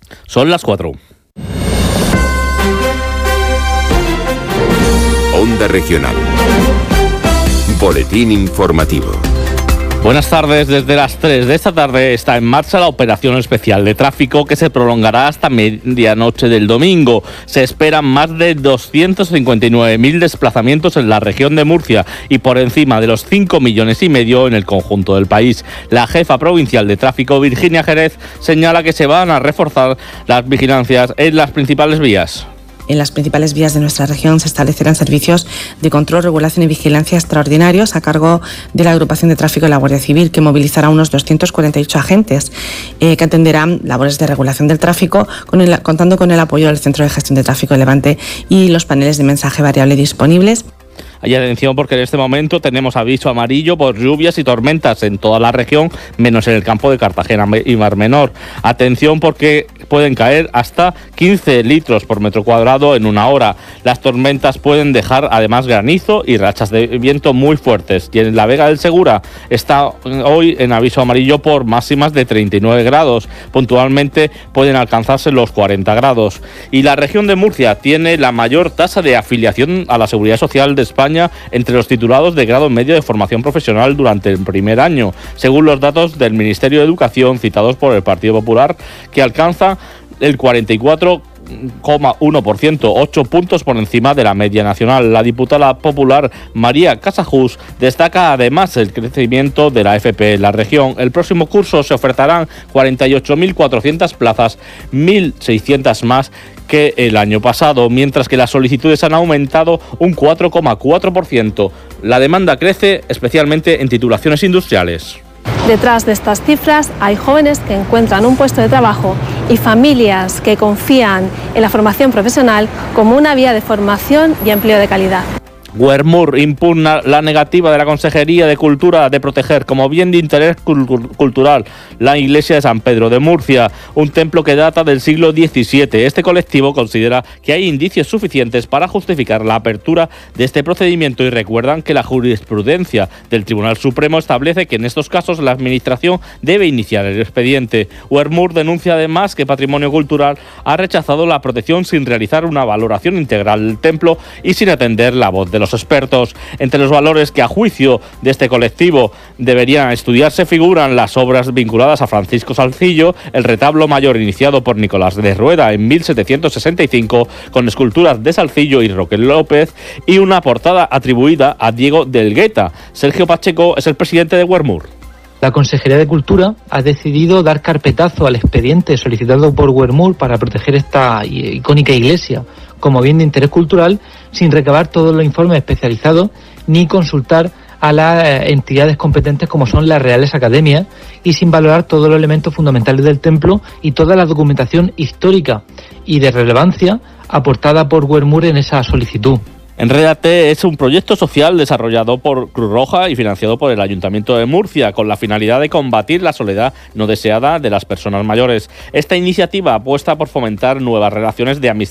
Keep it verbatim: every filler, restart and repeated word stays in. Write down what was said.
Son las cuatro. Onda Regional. Boletín informativo. Buenas tardes. Desde las tres de esta tarde está en marcha la operación especial de tráfico que se prolongará hasta medianoche del domingo. Se esperan más de doscientos cincuenta y nueve mil desplazamientos en la región de Murcia y por encima de los cinco millones y medio en el conjunto del país. La jefa provincial de tráfico, Virginia Jerez, señala que se van a reforzar las vigilancias en las principales vías. En las principales vías de nuestra región se establecerán servicios de control, regulación y vigilancia extraordinarios a cargo de la Agrupación de Tráfico de la Guardia Civil, que movilizará unos doscientos cuarenta y ocho agentes eh, que atenderán labores de regulación del tráfico, con el, contando con el apoyo del Centro de Gestión de Tráfico de Levante y los paneles de mensaje variable disponibles. Hay atención porque en este momento tenemos aviso amarillo por lluvias y tormentas en toda la región, menos en el campo de Cartagena y Mar Menor. Atención porque pueden caer hasta quince litros por metro cuadrado en una hora. Las tormentas pueden dejar además granizo y rachas de viento muy fuertes. Y en la Vega del Segura está hoy en aviso amarillo por máximas de treinta y nueve grados. Puntualmente pueden alcanzarse los cuarenta grados. Y la región de Murcia tiene la mayor tasa de afiliación a la Seguridad Social de España entre los titulados de grado medio de formación profesional durante el primer año, según los datos del Ministerio de Educación citados por el Partido Popular, que alcanza el cuarenta y cuatro coma uno por ciento, ocho puntos por encima de la media nacional. La diputada popular María Casajús destaca además el crecimiento de la F P en la región. El próximo curso se ofertarán cuarenta y ocho mil cuatrocientas plazas, mil seiscientas más que el año pasado, mientras que las solicitudes han aumentado un cuatro coma cuatro por ciento. La demanda crece especialmente en titulaciones industriales. Detrás de estas cifras hay jóvenes que encuentran un puesto de trabajo y familias que confían en la formación profesional como una vía de formación y empleo de calidad. Huermur impugna la negativa de la Consejería de Cultura de proteger como bien de interés cultural la iglesia de San Pedro de Murcia, un templo que data del siglo diecisiete. Este colectivo considera que hay indicios suficientes para justificar la apertura de este procedimiento y recuerdan que la jurisprudencia del Tribunal Supremo establece que en estos casos la Administración debe iniciar el expediente. Huermur denuncia además que Patrimonio Cultural ha rechazado la protección sin realizar una valoración integral del templo y sin atender la voz de los expertos. Entre los valores que a juicio de este colectivo deberían estudiarse figuran las obras vinculadas a Francisco Salcillo, el retablo mayor iniciado por Nicolás de Rueda en mil setecientos sesenta y cinco con esculturas de Salcillo y Roque López y una portada atribuida a Diego del Gueta. Sergio Pacheco es el presidente de Huermur. La Consejería de Cultura ha decidido dar carpetazo al expediente solicitado por Huermur para proteger esta icónica iglesia como bien de interés cultural, sin recabar todos los informes especializados ni consultar a las entidades competentes como son las Reales Academias y sin valorar todos los elementos fundamentales del templo y toda la documentación histórica y de relevancia aportada por Huermur en esa solicitud. Enrédate es un proyecto social desarrollado por Cruz Roja y financiado por el Ayuntamiento de Murcia con la finalidad de combatir la soledad no deseada de las personas mayores. Esta iniciativa apuesta por fomentar nuevas relaciones de amistad